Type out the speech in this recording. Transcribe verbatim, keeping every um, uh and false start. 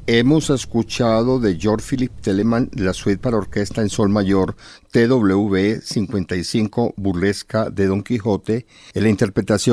Hemos escuchado de Georg Philipp Telemann la suite para orquesta en sol mayor T W cincuenta y cinco burlesca de Don Quijote, en la interpretación